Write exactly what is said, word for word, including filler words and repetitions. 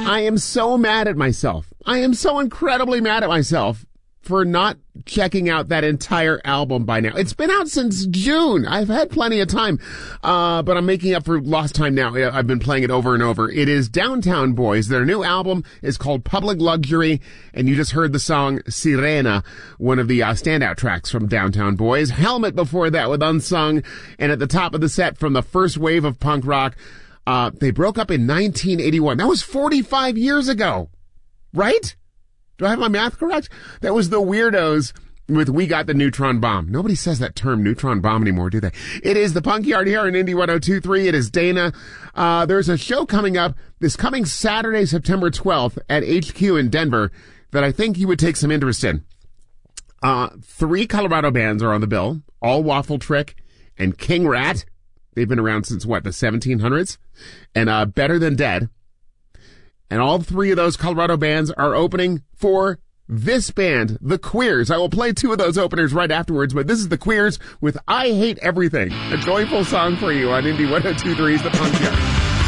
I am so mad at myself. I am so incredibly mad at myself for not checking out that entire album by now. It's been out since June. I've had plenty of time, uh, but I'm making up for lost time now. I've been playing it over and over. It is Downtown Boys. Their new album is called Public Luxury, and you just heard the song Sirena, one of the uh, standout tracks from Downtown Boys. Helmet before that with Unsung, and at the top of the set from the first wave of punk rock, uh, they broke up in nineteen eighty-one. That was forty-five years ago, right? Do I have my math correct? That was the Weirdos with We Got the Neutron Bomb. Nobody says that term neutron bomb anymore, do they? It is the Punk Yard here on Indie one oh two point three. It is Dana. Uh, there's a show coming up this coming Saturday, September twelfth at H Q in Denver that I think you would take some interest in. Uh, three Colorado bands are on the bill. All Waffle Trick and King Rat. They've been around since, what, the seventeen hundreds? And uh, Better Than Dead. And all three of those Colorado bands are opening for this band, The Queers. I will play two of those openers right afterwards, but this is The Queers with I Hate Everything. A joyful song for you on Indie one oh two point three's The Punk Yard.